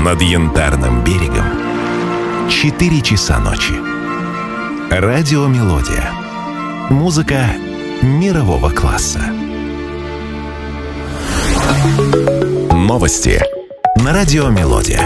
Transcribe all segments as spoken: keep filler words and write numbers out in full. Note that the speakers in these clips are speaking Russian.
Над Янтарным берегом четыре часа ночи. Радиомелодия. Музыка мирового класса. Новости на Радиомелодия.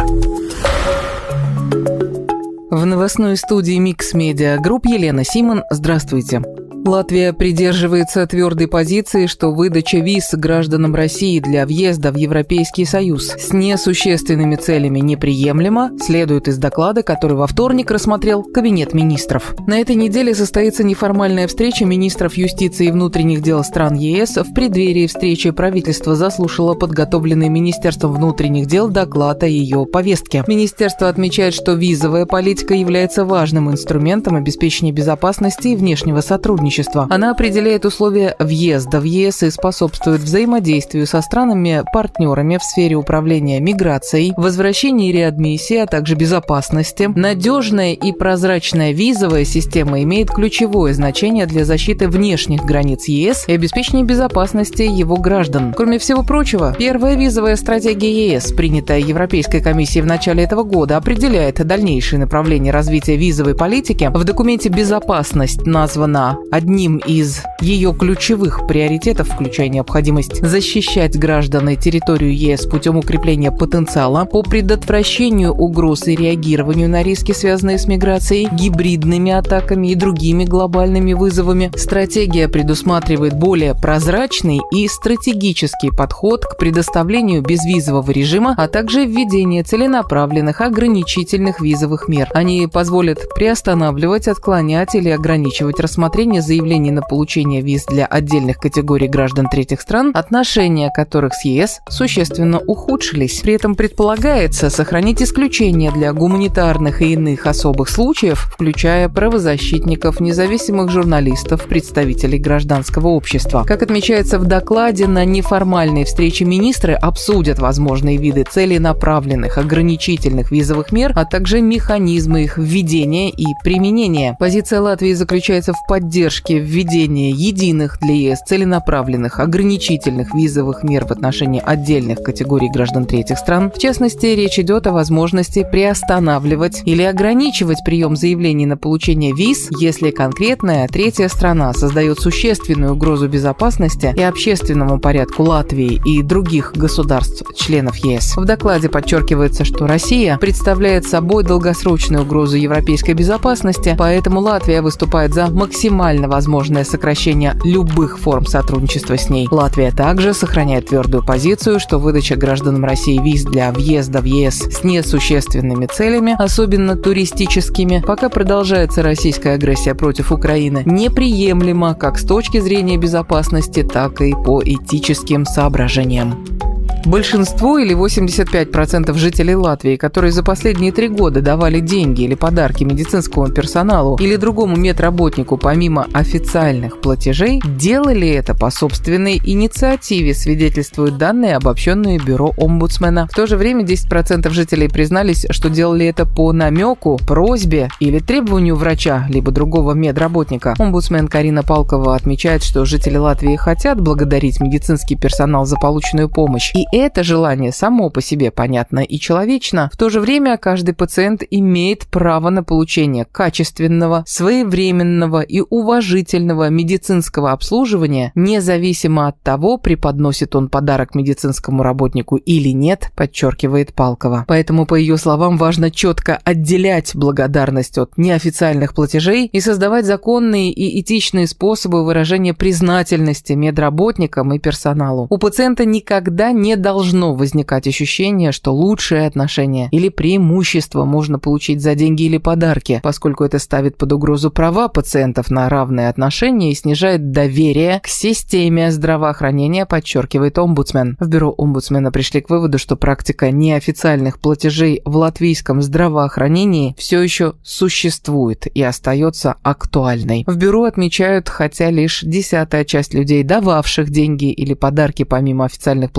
В новостной студии Mix Media Group Елена Симон. Здравствуйте. Латвия придерживается твердой позиции, что выдача виз гражданам России для въезда в Европейский Союз с несущественными целями неприемлема, следует из доклада, который во вторник рассмотрел Кабинет министров. На этой неделе состоится неформальная встреча министров юстиции и внутренних дел стран ЕС. В преддверии встречи правительство заслушало подготовленный Министерством внутренних дел доклад о ее повестке. Министерство отмечает, что визовая политика является важным инструментом обеспечения безопасности и внешнего сотрудничества. Она определяет условия въезда в ЕС и способствует взаимодействию со странами-партнерами в сфере управления миграцией, возвращения и реадмиссии, а также безопасности. Надежная и прозрачная визовая система имеет ключевое значение для защиты внешних границ ЕС и обеспечения безопасности его граждан. Кроме всего прочего, первая визовая стратегия ЕС, принятая Европейской комиссией в начале этого года, определяет дальнейшие направления развития визовой политики. В документе «Безопасность» названа одним из ее ключевых приоритетов, включая необходимость защищать граждан и территорию ЕС путем укрепления потенциала по предотвращению угроз и реагированию на риски, связанные с миграцией, гибридными атаками и другими глобальными вызовами. Стратегия предусматривает более прозрачный и стратегический подход к предоставлению безвизового режима, а также введение целенаправленных ограничительных визовых мер. Они позволят приостанавливать, отклонять или ограничивать рассмотрение заявлений на получение виз для отдельных категорий граждан третьих стран, отношения которых с ЕС существенно ухудшились. При этом предполагается сохранить исключения для гуманитарных и иных особых случаев, включая правозащитников, независимых журналистов, представителей гражданского общества. Как отмечается в докладе, на неформальной встрече министры обсудят возможные виды целенаправленных ограничительных визовых мер, а также механизмы их введения и применения. Позиция Латвии заключается в поддержке введения единых для ЕС целенаправленных ограничительных визовых мер в отношении отдельных категорий граждан третьих стран. В частности, речь идет о возможности приостанавливать или ограничивать прием заявлений на получение виз, если конкретная третья страна создает существенную угрозу безопасности и общественному порядку Латвии и других государств-членов ЕС. В докладе подчеркивается, что Россия представляет собой долгосрочную угрозу европейской безопасности, поэтому Латвия выступает за максимально возможное сокращение любых форм сотрудничества с ней. Латвия также сохраняет твердую позицию, что выдача гражданам России виз для въезда в ЕС с несущественными целями, особенно туристическими, пока продолжается российская агрессия против Украины, неприемлема как с точки зрения безопасности, так и по этическим соображениям. Большинство или восемьдесят пять процентов жителей Латвии, которые за последние три года давали деньги или подарки медицинскому персоналу или другому медработнику помимо официальных платежей, делали это по собственной инициативе, свидетельствуют данные, обобщенные Бюро омбудсмена. В то же время десять процентов жителей признались, что делали это по намеку, просьбе или требованию врача либо другого медработника. Омбудсмен Карина Палкова отмечает, что жители Латвии хотят благодарить медицинский персонал за полученную помощь, и это желание само по себе понятно и человечно. В то же время каждый пациент имеет право на получение качественного, своевременного и уважительного медицинского обслуживания, независимо от того, преподносит он подарок медицинскому работнику или нет, подчеркивает Палкова. Поэтому, по ее словам, важно четко отделять благодарность от неофициальных платежей и создавать законные и этичные способы выражения признательности медработникам и персоналу. У пациента никогда не должно возникать ощущение, что лучшее отношение или преимущество можно получить за деньги или подарки, поскольку это ставит под угрозу права пациентов на равные отношения и снижает доверие к системе здравоохранения, подчеркивает омбудсмен. В бюро омбудсмена пришли к выводу, что практика неофициальных платежей в латвийском здравоохранении все еще существует и остается актуальной. В бюро отмечают, хотя лишь десятая часть людей, дававших деньги или подарки помимо официальных платежей,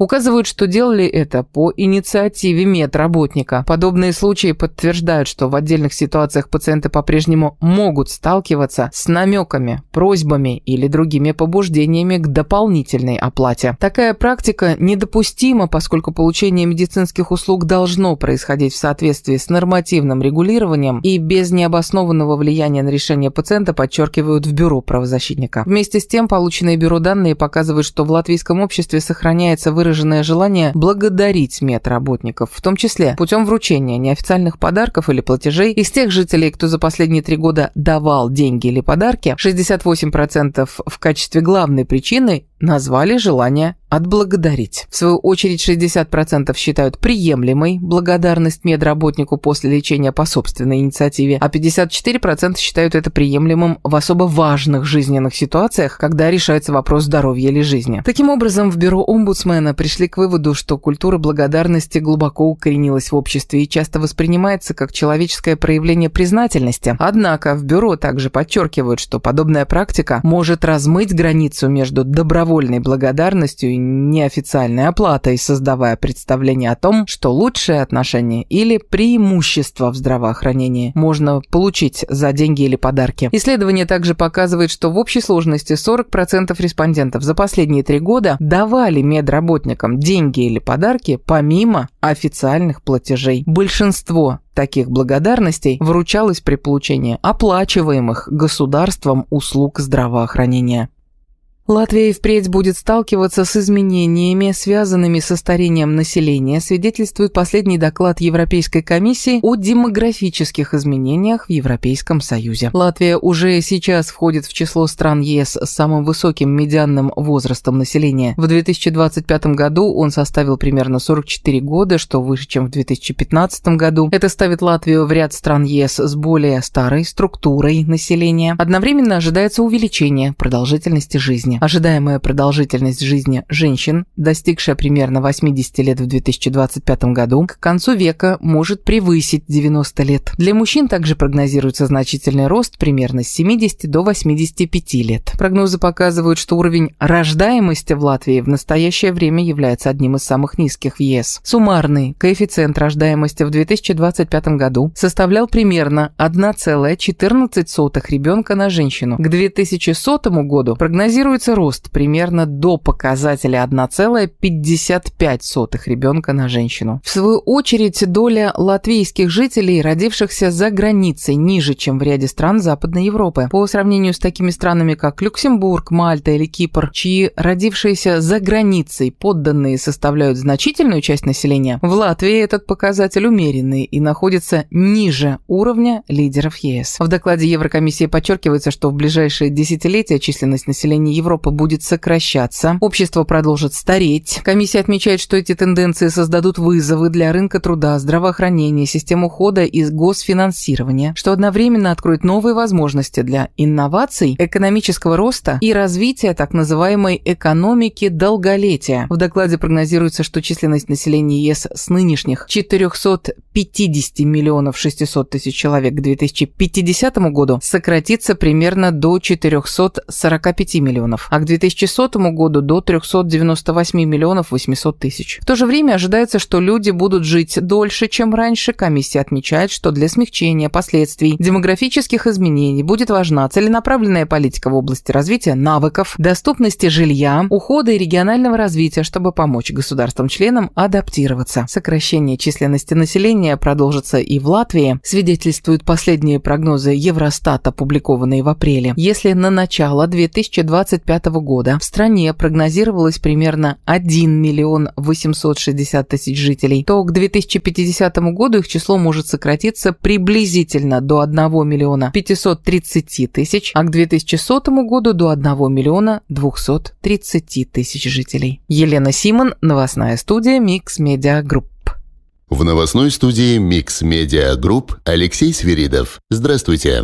указывают, что делали это по инициативе медработника. Подобные случаи подтверждают, что в отдельных ситуациях пациенты по-прежнему могут сталкиваться с намеками, просьбами или другими побуждениями к дополнительной оплате. Такая практика недопустима, поскольку получение медицинских услуг должно происходить в соответствии с нормативным регулированием и без необоснованного влияния на решение пациента, подчеркивают в Бюро правозащитника. Вместе с тем, полученные Бюро данные показывают, что в латвийском обществе сохраняется выраженное желание благодарить медработников, в том числе путем вручения неофициальных подарков или платежей. Из тех жителей, кто за последние три года давал деньги или подарки, шестьдесят восемь процентов в качестве главной причины назвали желание отблагодарить. В свою очередь, шестьдесят процентов считают приемлемой благодарность медработнику после лечения по собственной инициативе, а пятьдесят четыре процента считают это приемлемым в особо важных жизненных ситуациях, когда решается вопрос здоровья или жизни. Таким образом, в Бюро омбудсмена пришли к выводу, что культура благодарности глубоко укоренилась в обществе и часто воспринимается как человеческое проявление признательности. Однако в Бюро также подчеркивают, что подобная практика может размыть границу между добровольностью Добровольной благодарностью и неофициальной оплатой, создавая представление о том, что лучшее отношение или преимущество в здравоохранении можно получить за деньги или подарки. Исследование также показывает, что в общей сложности сорок процентов респондентов за последние три года давали медработникам деньги или подарки помимо официальных платежей. Большинство таких благодарностей вручалось при получении оплачиваемых государством услуг здравоохранения. Латвия и впредь будет сталкиваться с изменениями, связанными со старением населения, свидетельствует последний доклад Европейской комиссии о демографических изменениях в Европейском Союзе. Латвия уже сейчас входит в число стран ЕС с самым высоким медианным возрастом населения. В две тысячи двадцать пятом году он составил примерно сорок четыре года, что выше, чем в две тысячи пятнадцатом году. Это ставит Латвию в ряд стран ЕС с более старой структурой населения. Одновременно ожидается увеличение продолжительности жизни. Ожидаемая продолжительность жизни женщин, достигшая примерно восемьдесят лет в две тысячи двадцать пятом году, к концу века может превысить девяносто лет. Для мужчин также прогнозируется значительный рост примерно с семидесяти до восьмидесяти пяти лет. Прогнозы показывают, что уровень рождаемости в Латвии в настоящее время является одним из самых низких в ЕС. Суммарный коэффициент рождаемости в две тысячи двадцать пятом году составлял примерно одна целая четырнадцать сотых ребенка на женщину. К две тысячи сотому году прогнозируется рост примерно до показателя одна целая пятьдесят пять сотых ребенка на женщину. В свою очередь, доля латвийских жителей, родившихся за границей, ниже, чем в ряде стран Западной Европы. По сравнению с такими странами, как Люксембург, Мальта или Кипр, чьи родившиеся за границей подданные составляют значительную часть населения, в Латвии этот показатель умеренный и находится ниже уровня лидеров ЕС. В докладе Еврокомиссии подчеркивается, что в ближайшие десятилетия численность населения Европы будет сокращаться, общество продолжит стареть. Комиссия отмечает, что эти тенденции создадут вызовы для рынка труда, здравоохранения, систем ухода и госфинансирования, что одновременно откроет новые возможности для инноваций, экономического роста и развития так называемой экономики долголетия. В докладе прогнозируется, что численность населения ЕС с нынешних четырехсот пятидесяти миллионов шестисот тысяч человек к две тысячи пятидесятому году сократится примерно до четырехсот сорока пяти миллионов, а к две тысячи сотому году до трехсот девяноста восьми миллионов восьмисот тысяч. В то же время ожидается, что люди будут жить дольше, чем раньше. Комиссия отмечает, что для смягчения последствий демографических изменений будет важна целенаправленная политика в области развития навыков, доступности жилья, ухода и регионального развития, чтобы помочь государствам-членам адаптироваться. Сокращение численности населения продолжится и в Латвии, свидетельствуют последние прогнозы Евростата, опубликованные в апреле. Если на начало две тысячи двадцать пятого года в стране прогнозировалось примерно один миллион восемьсот шестьдесят тысяч жителей, то к две тысячи пятидесятому году их число может сократиться приблизительно до одного миллиона пятисот тридцати тысяч, а к две тысячи сотому году до одного миллиона двухсот тридцати тысяч жителей. Елена Симон, новостная студия Mix Media Group. В новостной студии Mix Media Group Алексей Свиридов. Здравствуйте.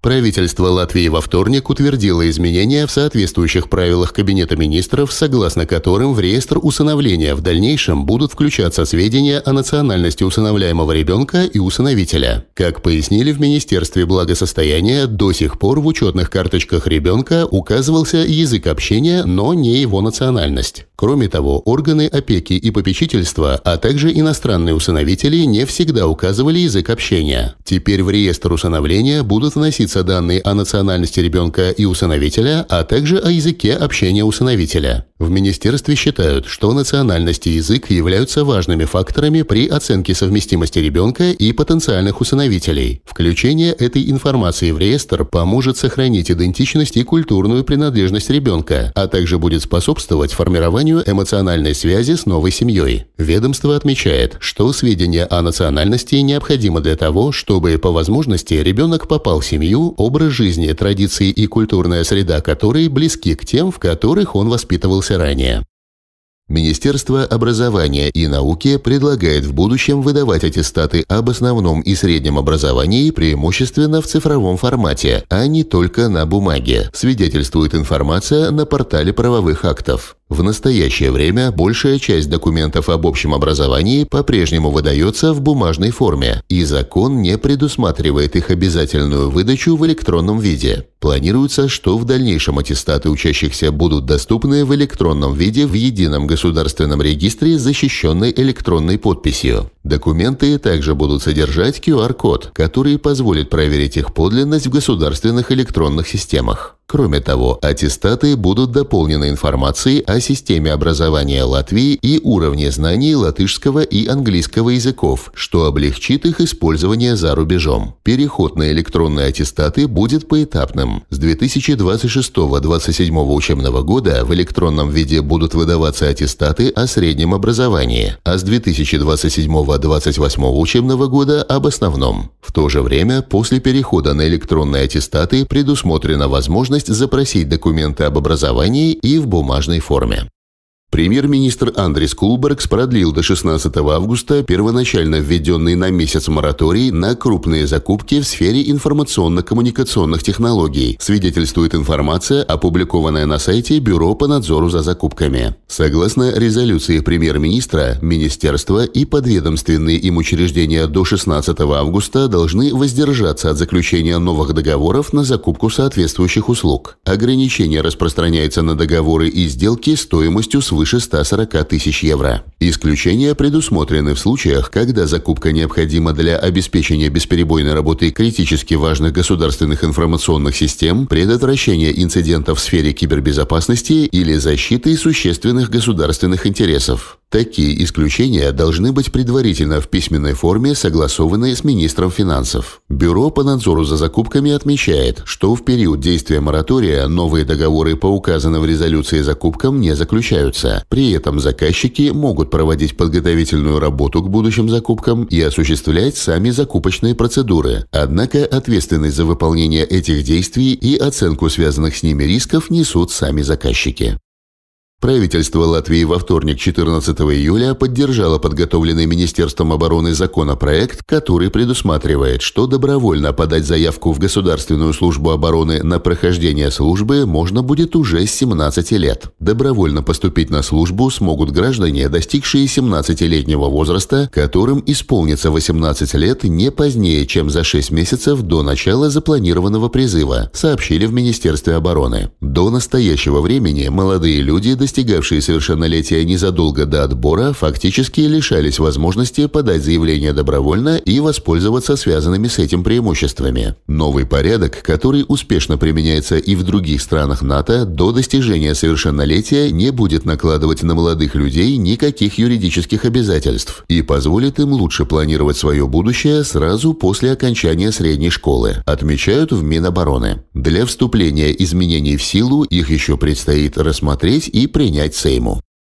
Правительство Латвии во вторник утвердило изменения в соответствующих правилах Кабинета министров, согласно которым в реестр усыновления в дальнейшем будут включаться сведения о национальности усыновляемого ребенка и усыновителя. Как пояснили в Министерстве благосостояния, до сих пор в учетных карточках ребенка указывался язык общения, но не его национальность. Кроме того, органы опеки и попечительства, а также иностранные усыновители не всегда указывали язык общения. Теперь в реестр усыновления будут вноситься данные о национальности ребенка и усыновителя, а также о языке общения усыновителя. В министерстве считают, что национальность и язык являются важными факторами при оценке совместимости ребенка и потенциальных усыновителей. Включение этой информации в реестр поможет сохранить идентичность и культурную принадлежность ребенка, а также будет способствовать формированию эмоциональной связи с новой семьей. Ведомство отмечает, что сведения о национальности необходимы для того, чтобы по возможности ребенок попал в семью, образ жизни, традиции и культурная среда которой близки к тем, в которых он воспитывался ранее. Министерство образования и науки предлагает в будущем выдавать аттестаты об основном и среднем образовании преимущественно в цифровом формате, а не только на бумаге, свидетельствует информация на портале правовых актов. В настоящее время большая часть документов об общем образовании по-прежнему выдается в бумажной форме, и закон не предусматривает их обязательную выдачу в электронном виде. Планируется, что в дальнейшем аттестаты учащихся будут доступны в электронном виде в едином государственном регистре с защищенной электронной подписью. Документы также будут содержать ку ар код, который позволит проверить их подлинность в государственных электронных системах. Кроме того, аттестаты будут дополнены информацией о системе образования Латвии и уровне знаний латышского и английского языков, что облегчит их использование за рубежом. Переход на электронные аттестаты будет поэтапным. С две тысячи двадцать шестого — две тысячи двадцать седьмого учебного года в электронном виде будут выдаваться аттестаты о среднем образовании, а с две тысячи двадцать седьмого — двадцать восьмого учебного года об основном. В то же время, после перехода на электронные аттестаты предусмотрена возможность запросить документы об образовании и в бумажной форме. Премьер-министр Андрис Кулбергс продлил до шестнадцатого августа первоначально введенный на месяц мораторий на крупные закупки в сфере информационно-коммуникационных технологий, свидетельствует информация, опубликованная на сайте Бюро по надзору за закупками. Согласно резолюции премьер-министра, министерства и подведомственные им учреждения до шестнадцатого августа должны воздержаться от заключения новых договоров на закупку соответствующих услуг. Ограничение распространяется на договоры и сделки стоимостью свыше свыше ста сорока тысяч евро. Исключения предусмотрены в случаях, когда закупка необходима для обеспечения бесперебойной работы критически важных государственных информационных систем, предотвращения инцидентов в сфере кибербезопасности или защиты существенных государственных интересов. Такие исключения должны быть предварительно в письменной форме согласованы с министром финансов. Бюро по надзору за закупками отмечает, что в период действия моратория новые договоры по указанным в резолюции закупкам не заключаются. При этом заказчики могут проводить подготовительную работу к будущим закупкам и осуществлять сами закупочные процедуры. Однако ответственность за выполнение этих действий и оценку связанных с ними рисков несут сами заказчики. Правительство Латвии во вторник, четырнадцатого июля, поддержало подготовленный Министерством обороны законопроект, который предусматривает, что добровольно подать заявку в Государственную службу обороны на прохождение службы можно будет уже с семнадцати лет. Добровольно поступить на службу смогут граждане, достигшие семнадцатилетнего возраста, которым исполнится восемнадцать лет не позднее, чем за шесть месяцев до начала запланированного призыва, сообщили в Министерстве обороны. До настоящего времени молодые люди, достигавшие достигавшие совершеннолетия незадолго до отбора, фактически лишались возможности подать заявление добровольно и воспользоваться связанными с этим преимуществами. Новый порядок, который успешно применяется и в других странах НАТО, до достижения совершеннолетия не будет накладывать на молодых людей никаких юридических обязательств и позволит им лучше планировать свое будущее сразу после окончания средней школы, отмечают в Минобороны. Для вступления изменений в силу их еще предстоит рассмотреть и принять Сейму.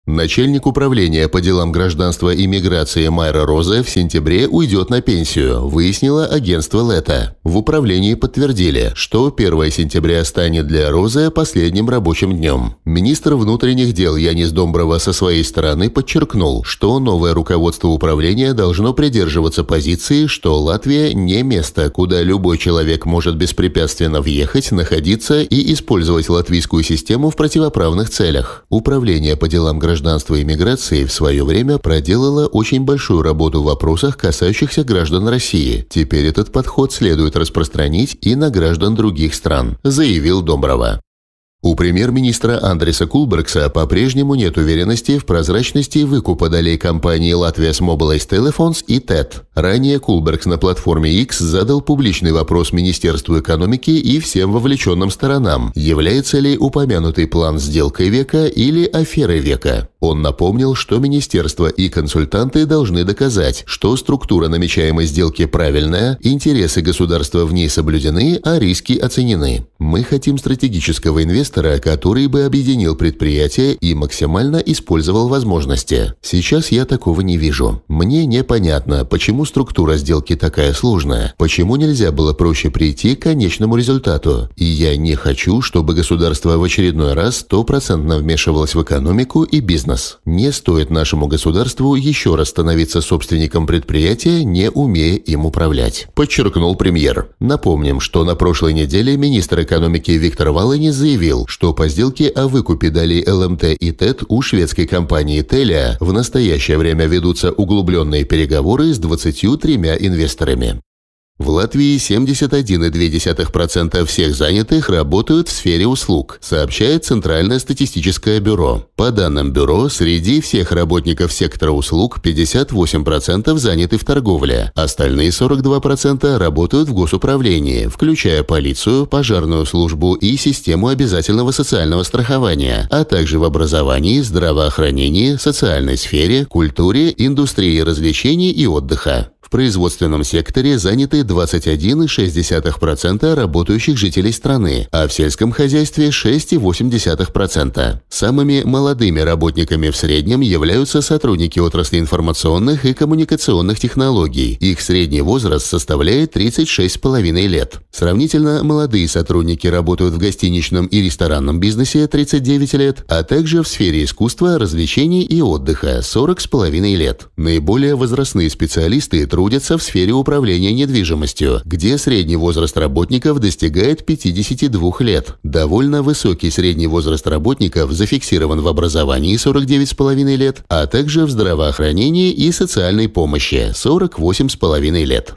Начальник управления по делам гражданства и миграции Майра Розе в сентябре уйдет на пенсию, выяснило агентство Лето. В управлении подтвердили, что первое сентября станет для Розе последним рабочим днем. Министр внутренних дел Янис Домброва со своей стороны подчеркнул, что новое руководство управления должно придерживаться позиции, что Латвия не место, куда любой человек может беспрепятственно въехать, находиться и использовать латвийскую систему в противоправных целях. Управление по делам гражданства гражданства и миграции в свое время проделала очень большую работу в вопросах, касающихся граждан России. Теперь этот подход следует распространить и на граждан других стран, заявил Домброва. У премьер-министра Андреса Кулбергса по-прежнему нет уверенности в прозрачности выкупа долей компании Latvias Mobilized Telephones и ТЭТ. Ранее Кулбергс на платформе X задал публичный вопрос Министерству экономики и всем вовлеченным сторонам, является ли упомянутый план сделкой века или аферой века. Он напомнил, что министерство и консультанты должны доказать, что структура намечаемой сделки правильная, интересы государства в ней соблюдены, а риски оценены. Мы хотим стратегического инвестора, который бы объединил предприятия и максимально использовал возможности. Сейчас я такого не вижу. Мне непонятно, почему структура сделки такая сложная, почему нельзя было проще прийти к конечному результату. И я не хочу, чтобы государство в очередной раз стопроцентно вмешивалось в экономику и бизнес. Не стоит нашему государству еще раз становиться собственником предприятия, не умея им управлять, подчеркнул премьер. Напомним, что на прошлой неделе министр экономики Виктор Валани заявил, что по сделке о выкупе долей ЛМТ и ТЭТ у шведской компании Telia в настоящее время ведутся углубленные переговоры с двадцатью тремя инвесторами. В Латвии семьдесят один целых две десятых процента всех занятых работают в сфере услуг, сообщает Центральное статистическое бюро. По данным бюро, среди всех работников сектора услуг пятьдесят восемь процентов заняты в торговле, остальные сорок два процента работают в госуправлении, включая полицию, пожарную службу и систему обязательного социального страхования, а также в образовании, здравоохранении, социальной сфере, культуре, индустрии развлечений и отдыха. В производственном секторе заняты двадцать один целых шесть десятых процента работающих жителей страны, а в сельском хозяйстве шесть целых восемь десятых процента. Самыми молодыми работниками в среднем являются сотрудники отрасли информационных и коммуникационных технологий. Их средний возраст составляет тридцать шесть с половиной лет. Сравнительно молодые сотрудники работают в гостиничном и ресторанном бизнесе тридцать девять лет, а также в сфере искусства, развлечений и отдыха сорок с половиной лет. Наиболее возрастные специалисты трудятся в сфере управления недвижимостью, где средний возраст работников достигает пятидесяти двух лет. Довольно высокий средний возраст работников зафиксирован в образовании сорок девять с половиной лет, а также в здравоохранении и социальной помощи сорок восемь с половиной лет.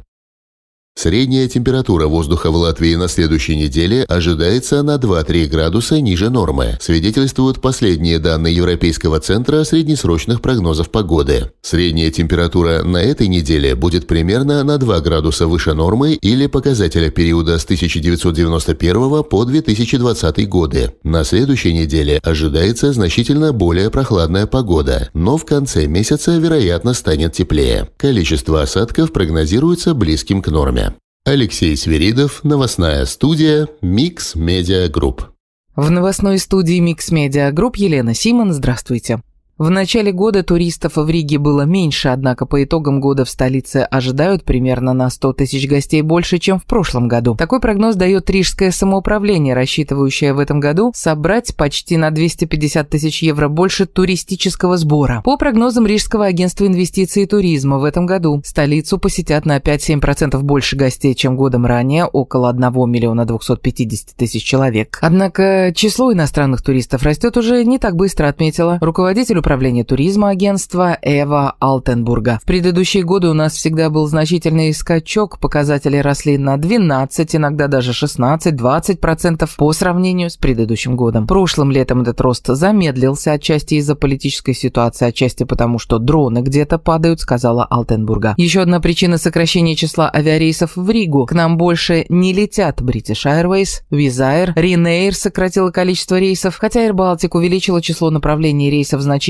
Средняя температура воздуха в Латвии на следующей неделе ожидается на два-три градуса ниже нормы, свидетельствуют последние данные Европейского центра среднесрочных прогнозов погоды. Средняя температура на этой неделе будет примерно на два градуса выше нормы или показателя периода с тысяча девятьсот девяносто первого по две тысячи двадцатый годы. На следующей неделе ожидается значительно более прохладная погода, но в конце месяца, вероятно, станет теплее. Количество осадков прогнозируется близким к норме. Алексей Свиридов, новостная студия Mix Media Group. В новостной студии Mix Media Group Елена Симон, здравствуйте. В начале года туристов в Риге было меньше, однако по итогам года в столице ожидают примерно на сто тысяч гостей больше, чем в прошлом году. Такой прогноз дает Рижское самоуправление, рассчитывающее в этом году собрать почти на двести пятьдесят тысяч евро больше туристического сбора. По прогнозам Рижского агентства инвестиций и туризма, в этом году столицу посетят на пять-семь процентов больше гостей, чем годом ранее, около одного миллиона двухсот пятидесяти тысяч человек. Однако число иностранных туристов растет уже не так быстро, отметила руководитель управления туризма агентства Эва Алтенбурга. В предыдущие годы у нас всегда был значительный скачок, показатели росли на двенадцать, иногда даже шестнадцать-двадцать процентов по сравнению с предыдущим годом. Прошлым летом этот рост замедлился, отчасти из-за политической ситуации, отчасти потому, что дроны где-то падают, сказала Алтенбурга. Еще одна причина сокращения числа авиарейсов в Ригу. К нам больше не летят British Airways, Wizz Air, Ryanair сократила количество рейсов, хотя Air Baltic увеличила число направлений рейсов значительно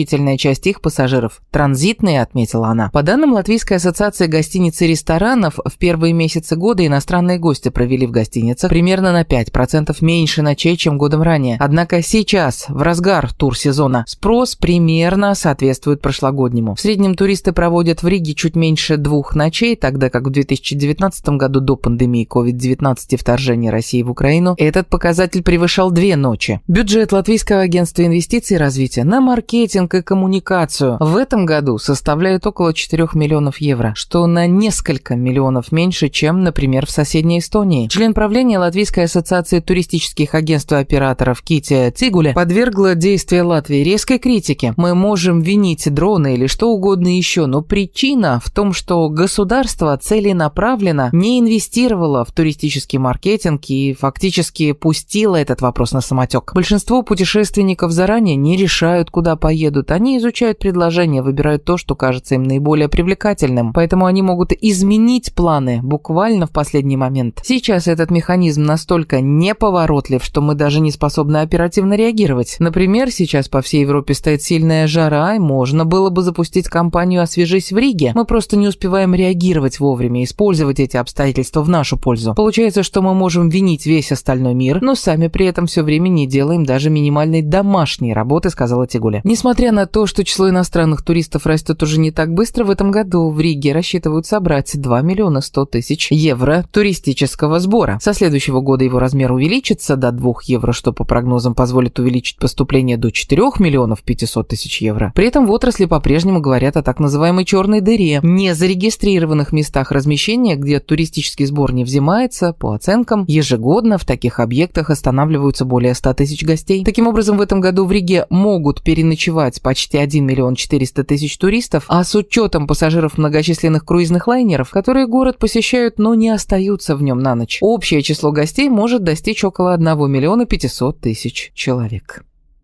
значительная часть их пассажиров – транзитные, отметила она. По данным Латвийской ассоциации гостиниц и ресторанов, в первые месяцы года иностранные гости провели в гостиницах примерно на пять процентов меньше ночей, чем годом ранее. Однако сейчас, в разгар турсезона, спрос примерно соответствует прошлогоднему. В среднем туристы проводят в Риге чуть меньше двух ночей, тогда как в две тысячи девятнадцатом году до пандемии ковид девятнадцать и вторжения России в Украину этот показатель превышал две ночи. Бюджет Латвийского агентства инвестиций и развития на маркетинг и коммуникацию в этом году составляет около четырёх миллионов евро, что на несколько миллионов меньше, чем, например, в соседней Эстонии. Член правления Латвийской ассоциации туристических агентств и операторов Китя Цигуля подвергла действия Латвии резкой критике. Мы можем винить дроны или что угодно еще, но причина в том, что государство целенаправленно не инвестировало в туристический маркетинг и фактически пустило этот вопрос на самотек. Большинство путешественников заранее не решают, куда поедут. Они изучают предложения, выбирают то, что кажется им наиболее привлекательным. Поэтому они могут изменить планы буквально в последний момент. Сейчас этот механизм настолько неповоротлив, что мы даже не способны оперативно реагировать. Например, сейчас по всей Европе стоит сильная жара, и можно было бы запустить кампанию «Освежись в Риге». Мы просто не успеваем реагировать вовремя, использовать эти обстоятельства в нашу пользу. Получается, что мы можем винить весь остальной мир, но сами при этом все время не делаем даже минимальной домашней работы, сказала Цигуля. Несмотря на то, что число иностранных туристов растет уже не так быстро, в этом году в Риге рассчитывают собрать два миллиона сто тысяч евро туристического сбора. Со следующего года его размер увеличится до двух евро, что по прогнозам позволит увеличить поступление до четырёх миллионов пятисот тысяч евро. При этом в отрасли по-прежнему говорят о так называемой черной дыре, незарегистрированных местах размещения, где туристический сбор не взимается. По оценкам, ежегодно в таких объектах останавливаются более ста тысяч гостей. Таким образом, в этом году в Риге могут переночевать почти один миллион четыреста тысяч туристов, а с учетом пассажиров многочисленных круизных лайнеров, которые город посещают, но не остаются в нем на ночь, общее число гостей может достичь около одного миллиона пятисот тысяч человек.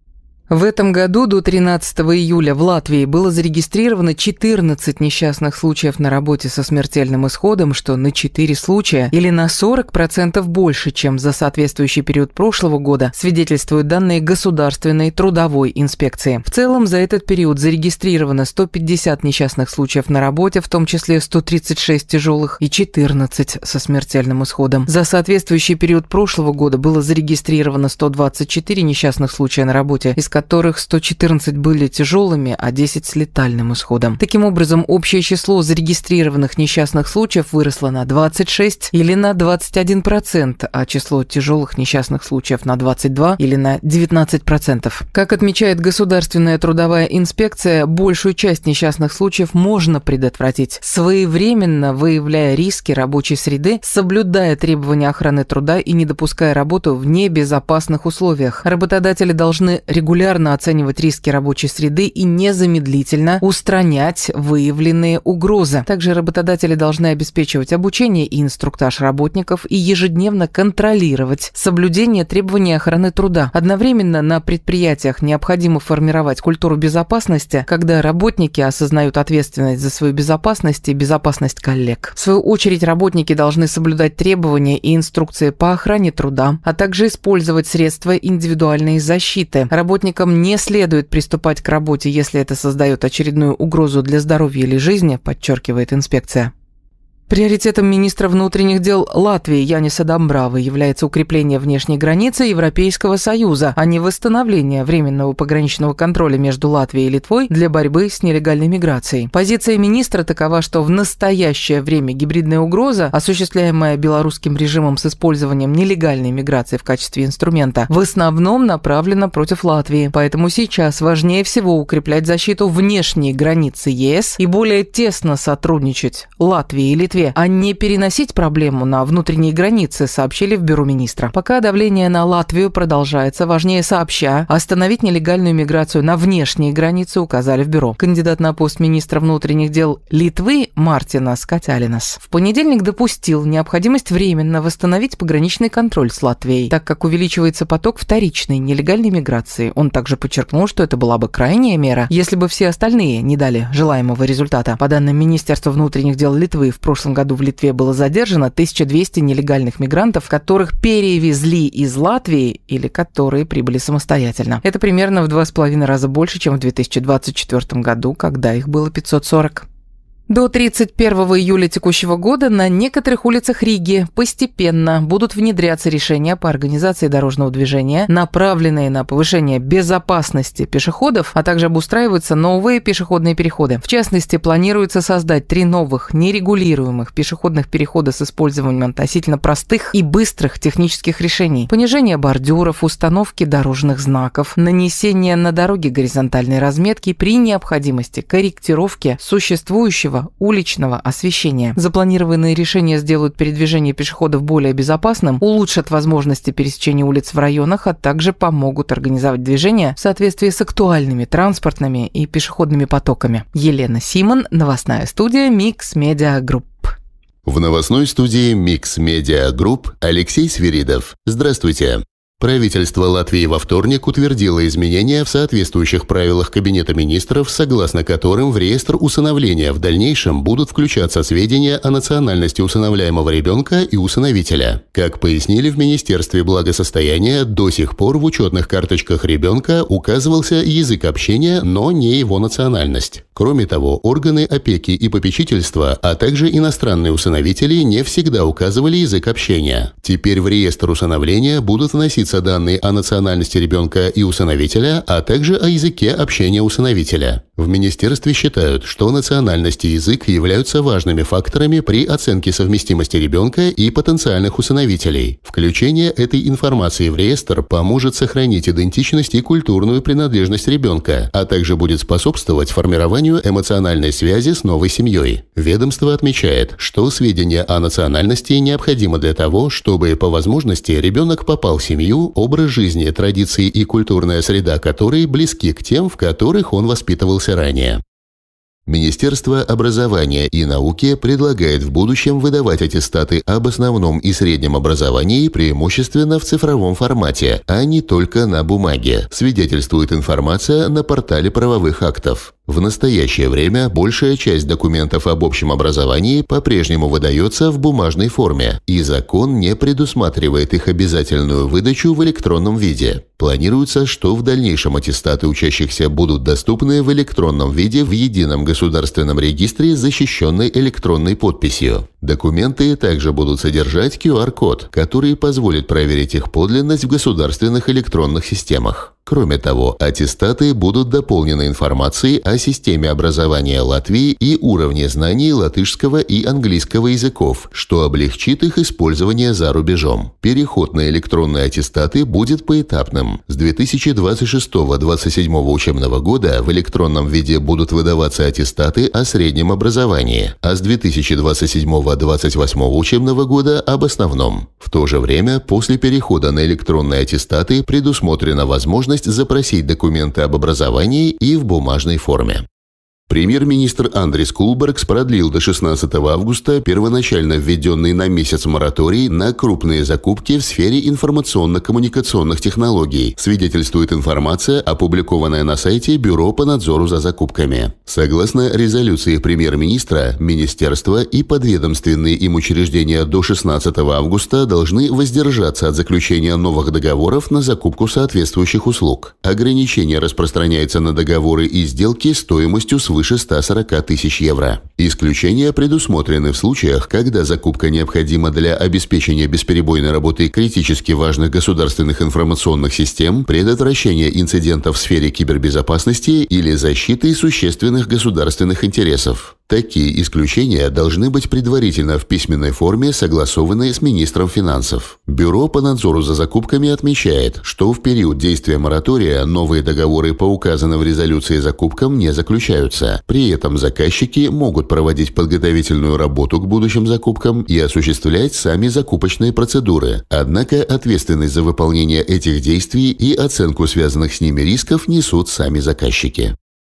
В этом году до тринадцатого июля в Латвии было зарегистрировано четырнадцать несчастных случаев на работе со смертельным исходом, что на четыре случая или на сорок процентов больше, чем за соответствующий период прошлого года, свидетельствуют данные Государственной трудовой инспекции. В целом за этот период зарегистрировано сто пятьдесят несчастных случаев на работе, в том числе сто тридцать шесть тяжелых и четырнадцать со смертельным исходом. За соответствующий период прошлого года было зарегистрировано сто двадцать четыре несчастных случая на работе, из которых сто четырнадцать были тяжелыми, а десять с летальным исходом. Таким образом, общее число зарегистрированных несчастных случаев выросло на двадцать шесть или на двадцать один процент, а число тяжелых несчастных случаев на двадцать два или на девятнадцать процентов. Как отмечает Государственная трудовая инспекция, большую часть несчастных случаев можно предотвратить, своевременно выявляя риски рабочей среды, соблюдая требования охраны труда и не допуская работу в небезопасных условиях. Работодатели должны регулярно оценивать риски рабочей среды и незамедлительно устранять выявленные угрозы. Также работодатели должны обеспечивать обучение и инструктаж работников и ежедневно контролировать соблюдение требований охраны труда. Одновременно на предприятиях необходимо формировать культуру безопасности, когда работники осознают ответственность за свою безопасность и безопасность коллег. В свою очередь, работники должны соблюдать требования и инструкции по охране труда, а также использовать средства индивидуальной защиты. Работникам не следует приступать к работе, если это создает очередную угрозу для здоровья или жизни, подчеркивает инспекция. Приоритетом министра внутренних дел Латвии Яниса Дамбравы является укрепление внешней границы Европейского Союза, а не восстановление временного пограничного контроля между Латвией и Литвой для борьбы с нелегальной миграцией. Позиция министра такова, что в настоящее время гибридная угроза, осуществляемая белорусским режимом с использованием нелегальной миграции в качестве инструмента, в основном направлена против Латвии. Поэтому сейчас важнее всего укреплять защиту внешней границы ЕС и более тесно сотрудничать Латвии и Литве, а не переносить проблему на внутренние границы, сообщили в бюро министра. Пока давление на Латвию продолжается, важнее сообща остановить нелегальную миграцию на внешние границы, указали в бюро. Кандидат на пост министра внутренних дел Литвы Мартинас Катялинас в понедельник допустил необходимость временно восстановить пограничный контроль с Латвией, так как увеличивается поток вторичной нелегальной миграции. Он также подчеркнул, что это была бы крайняя мера, если бы все остальные не дали желаемого результата. По данным Министерства внутренних дел Литвы, в прошлом прошлом году в Литве было задержано тысяча двести нелегальных мигрантов, которых перевезли из Латвии или которые прибыли самостоятельно. Это примерно в два с половиной раза больше, чем в две тысячи двадцать четвёртом году, когда их было пятьсот сорок. До тридцать первого июля текущего года на некоторых улицах Риги постепенно будут внедряться решения по организации дорожного движения, направленные на повышение безопасности пешеходов, а также обустраиваются новые пешеходные переходы. В частности, планируется создать три новых нерегулируемых пешеходных перехода с использованием относительно простых и быстрых технических решений: понижение бордюров, установки дорожных знаков, нанесение на дороге горизонтальной разметки, при необходимости корректировки существующего уличного освещения. Запланированные решения сделают передвижение пешеходов более безопасным, улучшат возможности пересечения улиц в районах, а также помогут организовать движение в соответствии с актуальными транспортными и пешеходными потоками. Елена Симон, новостная студия Mix Media Group. В новостной студии Mix Media Group Алексей Свиридов. Здравствуйте. Правительство Латвии во вторник утвердило изменения в соответствующих правилах Кабинета министров, согласно которым в реестр усыновления в дальнейшем будут включаться сведения о национальности усыновляемого ребенка и усыновителя. Как пояснили в Министерстве благосостояния, до сих пор в учетных карточках ребенка указывался язык общения, но не его национальность. Кроме того, органы опеки и попечительства, а также иностранные усыновители не всегда указывали язык общения. Теперь в реестр усыновления будут вноситься данные о национальности ребенка и усыновителя, а также о языке общения усыновителя. В министерстве считают, что национальность и язык являются важными факторами при оценке совместимости ребенка и потенциальных усыновителей. Включение этой информации в реестр поможет сохранить идентичность и культурную принадлежность ребенка, а также будет способствовать формированию эмоциональной связи с новой семьей. Ведомство отмечает, что сведения о национальности необходимы для того, чтобы по возможности ребенок попал в семью, образ жизни, традиции и культурная среда которой близки к тем, в которых он воспитывался ранее. Министерство образования и науки предлагает в будущем выдавать аттестаты об основном и среднем образовании преимущественно в цифровом формате, а не только на бумаге, свидетельствует информация на портале правовых актов. В настоящее время большая часть документов об общем образовании по-прежнему выдается в бумажной форме, и закон не предусматривает их обязательную выдачу в электронном виде. Планируется, что в дальнейшем аттестаты учащихся будут доступны в электронном виде в едином государственном регистре с защищенной электронной подписью. Документы также будут содержать ку ар код, который позволит проверить их подлинность в государственных электронных системах. Кроме того, аттестаты будут дополнены информацией о системе образования Латвии и уровне знаний латышского и английского языков, что облегчит их использование за рубежом. Переход на электронные аттестаты будет поэтапным. С две тысячи двадцать шестого — две тысячи двадцать седьмого учебного года в электронном виде будут выдаваться аттестаты о среднем образовании, а с две тысячи двадцать седьмого — двадцать восьмого учебного года об основном. В то же время, после перехода на электронные аттестаты предусмотрена возможность запросить документы об образовании и в бумажной форме. Премьер-министр Андрис Кулбергс продлил до шестнадцатого августа первоначально введенный на месяц мораторий на крупные закупки в сфере информационно-коммуникационных технологий, свидетельствует информация, опубликованная на сайте Бюро по надзору за закупками. Согласно резолюции премьер-министра, министерства и подведомственные им учреждения до шестнадцатого августа должны воздержаться от заключения новых договоров на закупку соответствующих услуг. Ограничение распространяется на договоры и сделки стоимостью свыше свыше ста сорока тысяч евро. Исключения предусмотрены в случаях, когда закупка необходима для обеспечения бесперебойной работы критически важных государственных информационных систем, предотвращения инцидентов в сфере кибербезопасности или защиты существенных государственных интересов. Такие исключения должны быть предварительно в письменной форме согласованы с министром финансов. Бюро по надзору за закупками отмечает, что в период действия моратория новые договоры по указанным в резолюции закупкам не заключаются. При этом заказчики могут проводить подготовительную работу к будущим закупкам и осуществлять сами закупочные процедуры. Однако ответственность за выполнение этих действий и оценку связанных с ними рисков несут сами заказчики.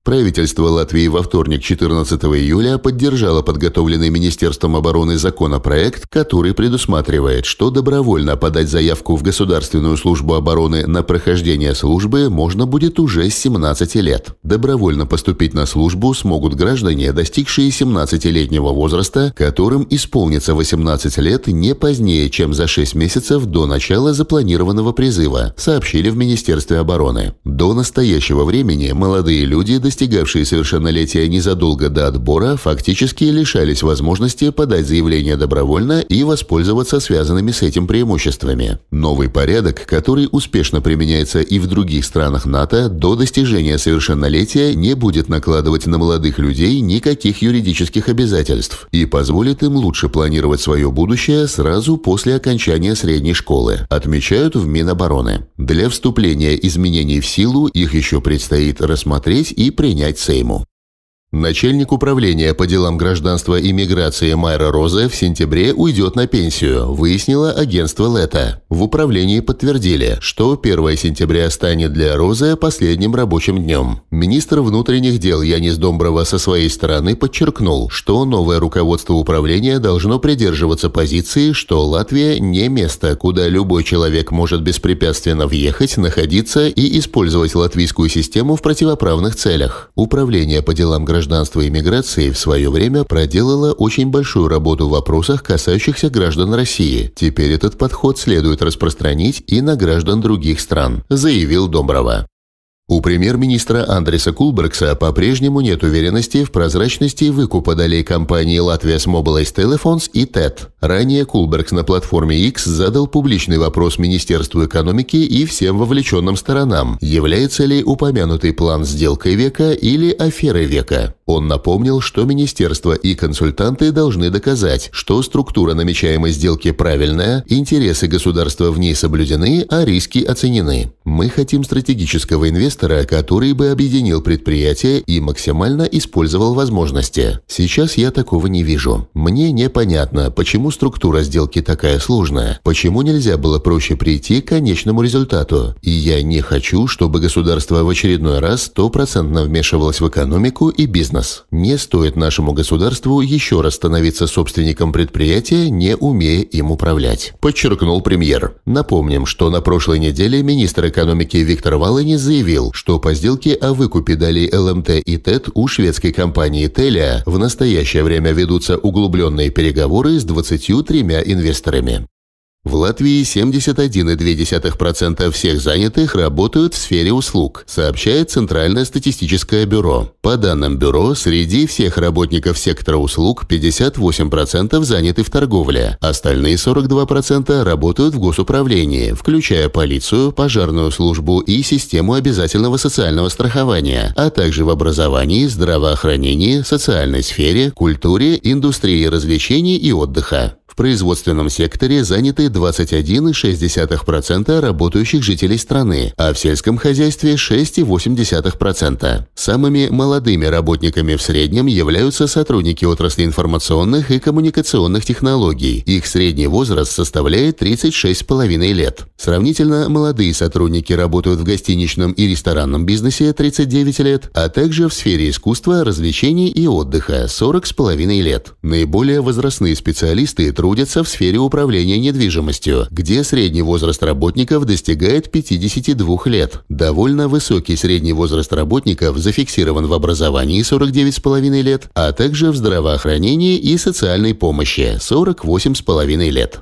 Правительство Латвии во вторник, четырнадцатого июля, поддержало подготовленный Министерством обороны законопроект, который предусматривает, что добровольно подать заявку в Государственную службу обороны на прохождение службы можно будет уже с семнадцати лет. Добровольно поступить на службу смогут граждане, достигшие семнадцатилетнего возраста, которым исполнится восемнадцать лет не позднее, чем за шесть месяцев до начала запланированного призыва, сообщили в Министерстве обороны. До настоящего времени молодые люди, достигшие достигавшие совершеннолетия незадолго до отбора, фактически лишались возможности подать заявление добровольно и воспользоваться связанными с этим преимуществами. Новый порядок, который успешно применяется и в других странах НАТО, до достижения совершеннолетия не будет накладывать на молодых людей никаких юридических обязательств и позволит им лучше планировать свое будущее сразу после окончания средней школы, отмечают в Минобороны. Для вступления изменений в силу их еще предстоит рассмотреть и принять принять Сейму. Начальник управления по делам гражданства и миграции Майра Розе в сентябре уйдет на пенсию, выяснило агентство Лето. В управлении подтвердили, что первое сентября станет для Розе последним рабочим днем. Министр внутренних дел Янис Домброва со своей стороны подчеркнул, что новое руководство управления должно придерживаться позиции, что Латвия не место, куда любой человек может беспрепятственно въехать, находиться и использовать латвийскую систему в противоправных целях. Управление по делам гражданства гражданства и миграции в свое время проделала очень большую работу в вопросах, касающихся граждан России. Теперь этот подход следует распространить и на граждан других стран, заявил Домброва. У премьер-министра Андриса Кулбергса по-прежнему нет уверенности в прозрачности выкупа долей компании Latvias Mobilized Telephones и ТЭТ. Ранее Кулбергс на платформе X задал публичный вопрос Министерству экономики и всем вовлеченным сторонам, является ли упомянутый план сделкой века или аферой века. Он напомнил, что министерство и консультанты должны доказать, что структура намечаемой сделки правильная, интересы государства в ней соблюдены, а риски оценены. Мы хотим стратегического инвестора, который бы объединил предприятия и максимально использовал возможности. Сейчас я такого не вижу. Мне непонятно, почему структура сделки такая сложная, почему нельзя было проще прийти к конечному результату. И я не хочу, чтобы государство в очередной раз стопроцентно вмешивалось в экономику и бизнес. Не стоит нашему государству еще раз становиться собственником предприятия, не умея им управлять, подчеркнул премьер. Напомним, что на прошлой неделе министр экономики Виктор Валени заявил, что по сделке о выкупе долей ЛМТ и ТЭТ у шведской компании Telia в настоящее время ведутся углубленные переговоры с двадцатью тремя инвесторами. В Латвии семьдесят один целых две десятых процента всех занятых работают в сфере услуг, сообщает Центральное статистическое бюро. По данным бюро, среди всех работников сектора услуг пятьдесят восемь процентов заняты в торговле, остальные сорок два процента работают в госуправлении, включая полицию, пожарную службу и систему обязательного социального страхования, а также в образовании, здравоохранении, социальной сфере, культуре, индустрии развлечений и отдыха. В производственном секторе заняты двадцать один целых шесть десятых процента работающих жителей страны, а в сельском хозяйстве шесть целых восемь десятых процента. Самыми молодыми работниками в среднем являются сотрудники отрасли информационных и коммуникационных технологий. Их средний возраст составляет тридцать шесть с половиной лет. Сравнительно молодые сотрудники работают в гостиничном и ресторанном бизнесе тридцать девять лет, а также в сфере искусства, развлечений и отдыха сорок с половиной лет. Наиболее возрастные специалисты трудятся в сфере управления недвижимостью, где средний возраст работников достигает пятидесяти двух лет. Довольно высокий средний возраст работников зафиксирован в образовании сорок девять с половиной лет, а также в здравоохранении и социальной помощи сорок восемь с половиной лет.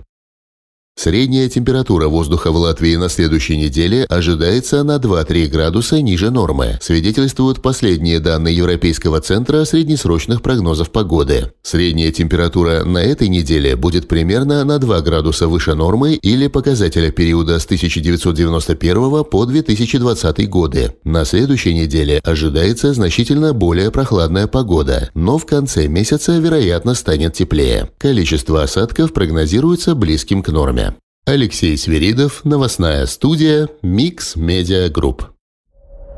Средняя температура воздуха в Латвии на следующей неделе ожидается на два-три градуса ниже нормы, свидетельствуют последние данные Европейского центра среднесрочных прогнозов погоды. Средняя температура на этой неделе будет примерно на два градуса выше нормы или показателя периода с тысяча девятьсот девяносто первого по две тысячи двадцатый годы. На следующей неделе ожидается значительно более прохладная погода, но в конце месяца, вероятно, станет теплее. Количество осадков прогнозируется близким к норме. Алексей Свиридов, новостная студия Микс Медиа Групп.